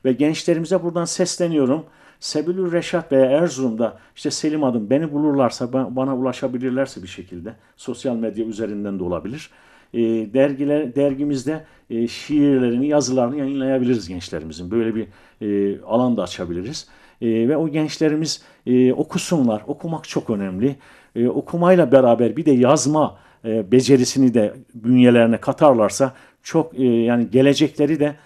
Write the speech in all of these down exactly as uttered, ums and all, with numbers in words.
Ve gençlerimize buradan sesleniyorum. Sebilür Reşat veya Erzurum'da işte Selim adım beni bulurlarsa, bana ulaşabilirlerse bir şekilde sosyal medya üzerinden de olabilir. E, dergiler, dergimizde e, şiirlerini, yazılarını yayınlayabiliriz gençlerimizin. Böyle bir e, alan da açabiliriz. E, ve o gençlerimiz e, okusunlar. Okumak çok önemli. E, okumayla beraber bir de yazma e, becerisini de bünyelerine katarlarsa çok e, yani gelecekleri de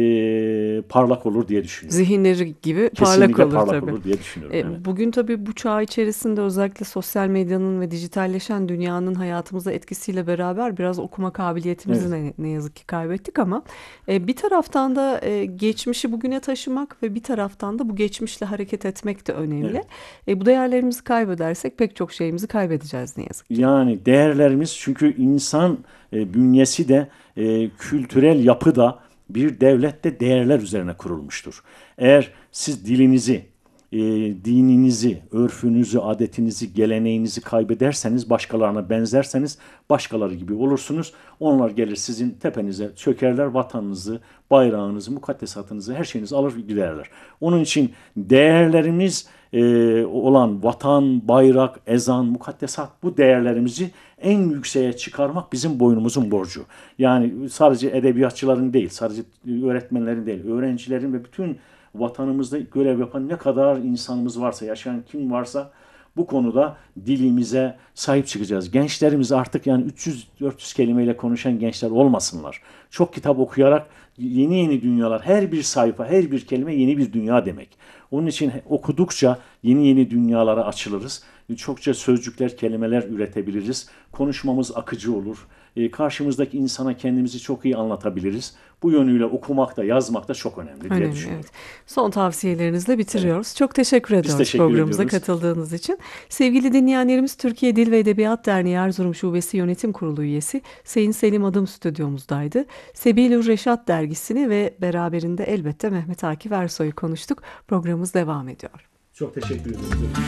e, parlak olur diye düşünüyorum. Zihinleri gibi parlak Kesinlikle olur parlak tabii. olur diye düşünüyorum. Evet. E, bugün tabii bu çağ içerisinde özellikle sosyal medyanın ve dijitalleşen dünyanın hayatımıza etkisiyle beraber biraz okuma kabiliyetimizi Evet. ne, ne yazık ki kaybettik ama e, bir taraftan da e, geçmişi bugüne taşımak ve bir taraftan da bu geçmişle hareket etmek de önemli. Evet. E, bu değerlerimizi kaybedersek pek çok şeyimizi kaybedeceğiz ne yazık ki. Yani değerlerimiz çünkü insan e, bünyesi de e, kültürel yapı da bir devlette değerler üzerine kurulmuştur. Eğer siz dilinizi, e, dininizi, örfünüzü, adetinizi, geleneğinizi kaybederseniz, başkalarına benzerseniz başkaları gibi olursunuz. Onlar gelir sizin tepenize çökerler, vatanınızı, bayrağınızı, mukaddesatınızı, her şeyinizi alır giderler. Onun için değerlerimiz e, olan vatan, bayrak, ezan, mukaddesat bu değerlerimizi en yükseğe çıkarmak bizim boynumuzun borcu. Yani sadece edebiyatçıların değil, sadece öğretmenlerin değil, öğrencilerin ve bütün vatanımızda görev yapan ne kadar insanımız varsa, yaşayan kim varsa bu konuda dilimize sahip çıkacağız. Gençlerimiz artık yani üç yüz dört yüz kelimeyle konuşan gençler olmasınlar. Çok kitap okuyarak yeni yeni dünyalar, her bir sayfa, her bir kelime yeni bir dünya demek. Onun için okudukça yeni yeni dünyalara açılırız. Çokça sözcükler, kelimeler üretebiliriz. Konuşmamız akıcı olur. E, karşımızdaki insana kendimizi çok iyi anlatabiliriz. Bu yönüyle okumak da yazmak da çok önemli diye Önemli, evet. düşünüyorum. Son tavsiyelerinizle Evet. bitiriyoruz. Çok teşekkür Biz ediyoruz teşekkür programımıza ediyoruz. katıldığınız için. Sevgili dinleyenlerimiz, Türkiye Dil ve Edebiyat Derneği Erzurum Şubesi Yönetim Kurulu üyesi Sayın Selim Adım stüdyomuzdaydı. Sebilür Reşat dergisini ve beraberinde elbette Mehmet Akif Ersoy'u konuştuk. Programımız devam ediyor. Çok teşekkür ederim.